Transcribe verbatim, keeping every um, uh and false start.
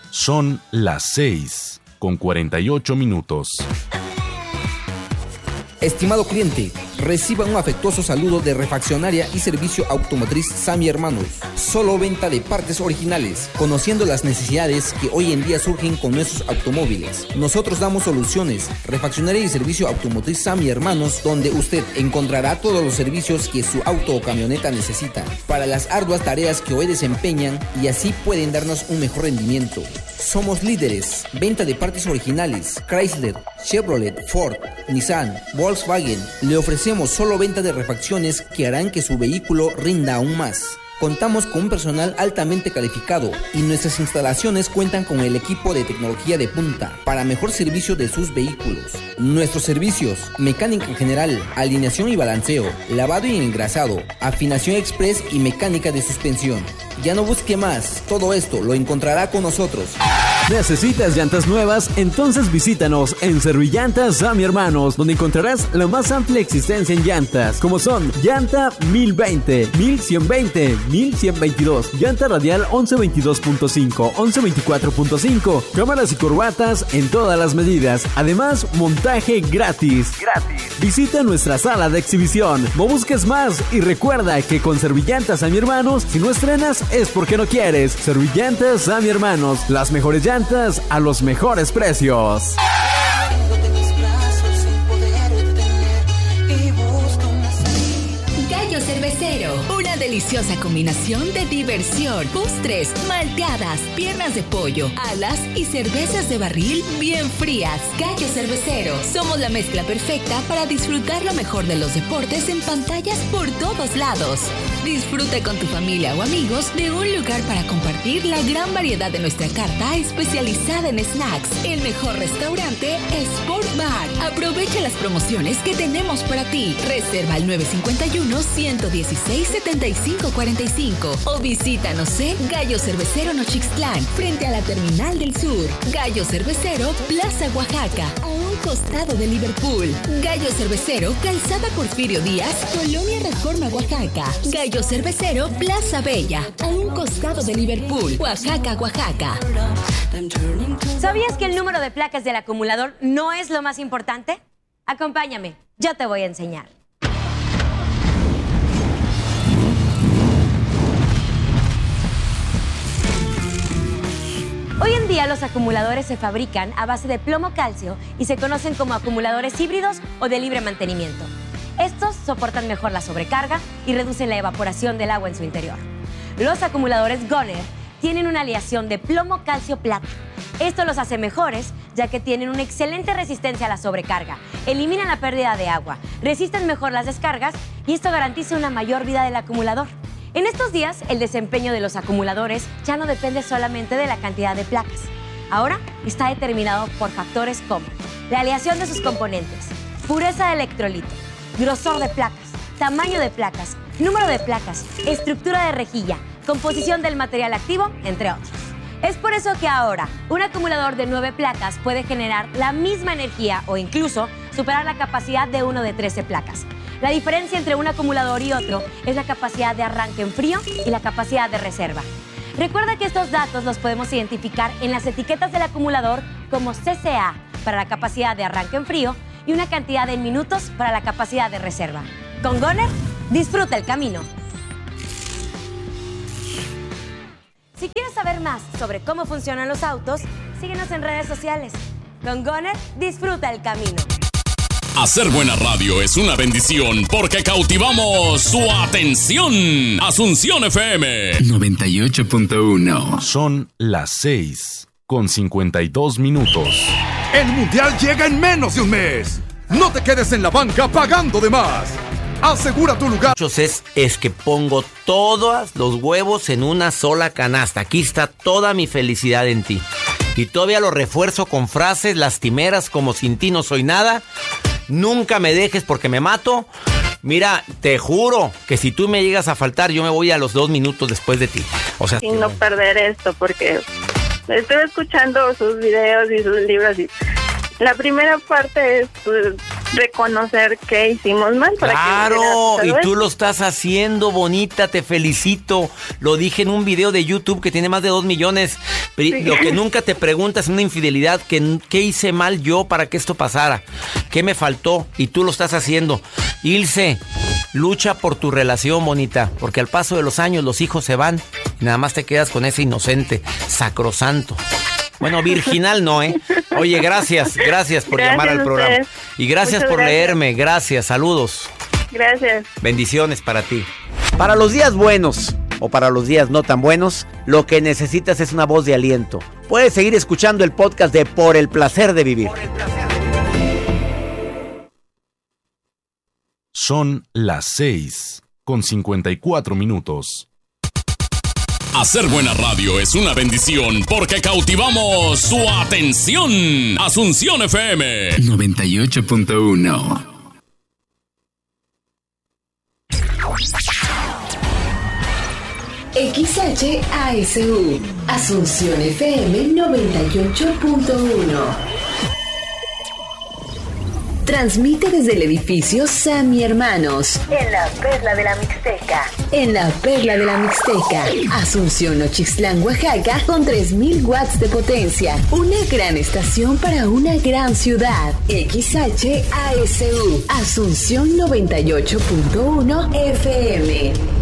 Son las seis con cuarenta y ocho minutos. Estimado cliente, reciba un afectuoso saludo de Refaccionaria y Servicio Automotriz Sami Hermanos. Solo venta de partes originales, conociendo las necesidades que hoy en día surgen con nuestros automóviles. Nosotros damos soluciones. Refaccionaria y Servicio Automotriz Sami Hermanos, donde usted encontrará todos los servicios que su auto o camioneta necesita para las arduas tareas que hoy desempeñan, y así pueden darnos un mejor rendimiento. Somos líderes, venta de partes originales, Chrysler, Chevrolet, Ford, Nissan, Volkswagen. Le ofrecemos solo venta de refacciones que harán que su vehículo rinda aún más. Contamos con un personal altamente calificado y nuestras instalaciones cuentan con el equipo de tecnología de punta para mejor servicio de sus vehículos. Nuestros servicios: mecánica en general, alineación y balanceo, lavado y engrasado, afinación express y mecánica de suspensión. Ya no busque más, todo esto lo encontrará con nosotros. ¿Necesitas llantas nuevas? Entonces visítanos en Servillantas Sami Hermanos, donde encontrarás la más amplia existencia en llantas, como son llanta mil veinte, mil ciento veinte, mil ciento veintidós, llanta radial once veintidós punto cinco, once veinticuatro punto cinco, cámaras y curvatas en todas las medidas. Además, montaje gratis. Gratis. Visita nuestra sala de exhibición. No busques más y recuerda que con Servillantas Sami Hermanos, si no estrenas es porque no quieres. Servillantas Sami Hermanos, las mejores llantas a los mejores precios. Gallo Cervecero, una deliciosa combinación de diversión, postres, malteadas, piernas de pollo, alas y cervezas de barril bien frías. Gallo Cervecero, somos la mezcla perfecta para disfrutar lo mejor de los deportes en pantallas por todos lados. Disfruta con tu familia o amigos de un lugar para compartir la gran variedad de nuestra carta especializada en snacks. El mejor restaurante Sport Bar. Aprovecha las promociones que tenemos para ti. Reserva al nueve cinco uno, uno uno seis, siete cinco cuatro cinco o visítanos en Gallo Cervecero Nochixtlán, frente a la Terminal del Sur. Gallo Cervecero, Plaza Oaxaca, a un costado de Liverpool. Gallo Cervecero, Calzada Porfirio Díaz, Colonia Reforma, Oaxaca. Gallo Cervecero, Plaza Bella, a un costado de Liverpool, Oaxaca, Oaxaca. ¿Sabías que el número de placas del acumulador no es lo más importante? Acompáñame, yo te voy a enseñar. Hoy en día los acumuladores se fabrican a base de plomo-calcio y se conocen como acumuladores híbridos o de libre mantenimiento. Estos soportan mejor la sobrecarga y reducen la evaporación del agua en su interior. Los acumuladores Goner tienen una aleación de plomo-calcio-plata. Esto los hace mejores ya que tienen una excelente resistencia a la sobrecarga, eliminan la pérdida de agua, resisten mejor las descargas y esto garantiza una mayor vida del acumulador. En estos días, el desempeño de los acumuladores ya no depende solamente de la cantidad de placas. Ahora está determinado por factores como la aleación de sus componentes, pureza de electrolito, grosor de placas, tamaño de placas, número de placas, estructura de rejilla, composición del material activo, entre otros. Es por eso que ahora un acumulador de nueve placas puede generar la misma energía o incluso superar la capacidad de uno de trece placas. La diferencia entre un acumulador y otro es la capacidad de arranque en frío y la capacidad de reserva. Recuerda que estos datos los podemos identificar en las etiquetas del acumulador como C C A para la capacidad de arranque en frío y una cantidad en minutos para la capacidad de reserva. Con Goner, disfruta el camino. Si quieres saber más sobre cómo funcionan los autos, síguenos en redes sociales. Con Goner, disfruta el camino. Hacer buena radio es una bendición porque cautivamos su atención. Asunción F M noventa y ocho punto uno. Son las seis con cincuenta y dos minutos. El Mundial llega en menos de un mes. No te quedes en la banca pagando de más. Asegura tu lugar. Es, es que pongo todos los huevos en una sola canasta. Aquí está toda mi felicidad en ti. Y todavía lo refuerzo con frases lastimeras como sin ti no soy nada. Nunca me dejes porque me mato. Mira, te juro que si tú me llegas a faltar, yo me voy a los dos minutos después de ti. O sea, y no perder esto, porque estoy escuchando sus videos y sus libros y la primera parte es pues, reconocer que hicimos mal. Para claro, que y tú lo estás haciendo, bonita, te felicito. Lo dije en un video de YouTube que tiene más de dos millones. Pri- Lo que nunca te preguntas en una infidelidad, ¿qué, ¿qué hice mal yo para que esto pasara? ¿Qué me faltó? Y tú lo estás haciendo. Ilse, lucha por tu relación, bonita, porque al paso de los años los hijos se van y nada más te quedas con ese inocente, sacrosanto. Bueno, virginal no, ¿eh? Oye, gracias, gracias por Gracias llamar al a programa. ustedes. Y gracias Muchas por gracias. leerme, gracias, saludos. Gracias. Bendiciones para ti. Para los días buenos o para los días no tan buenos, lo que necesitas es una voz de aliento. Puedes seguir escuchando el podcast de Por el Placer de Vivir. Son las seis con cincuenta y cuatro minutos. Hacer buena radio es una bendición porque cautivamos su atención. Asunción F M noventa y ocho punto uno. X H A S U, Asunción F M noventa y ocho punto uno. Transmite desde el edificio Sammy Hermanos, en la Perla de la Mixteca. En la Perla de la Mixteca, Asunción, Nochixtlán, Oaxaca, con tres mil watts de potencia. Una gran estación para una gran ciudad. X H A S U, Asunción noventa y ocho punto uno F M.